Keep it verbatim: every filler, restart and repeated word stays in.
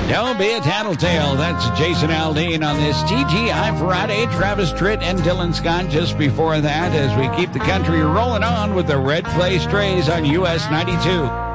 Don't be a tattletale. That's Jason Aldean on this T G I Friday. Travis Tritt and Dylan Scott just before that as we keep the country rolling on with the Red Clay Strays on U S ninety-two.